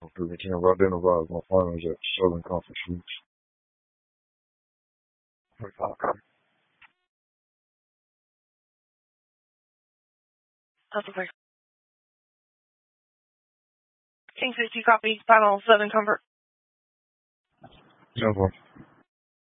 Because the team identifies my finals at Southern Conference Hoops. Okay. That's okay. King 50 copy, final 7 comfort. Simple.